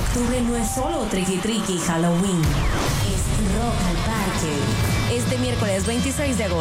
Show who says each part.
Speaker 1: octubre no es solo triqui triqui Halloween, es rock al parque. Este miércoles 26 de agosto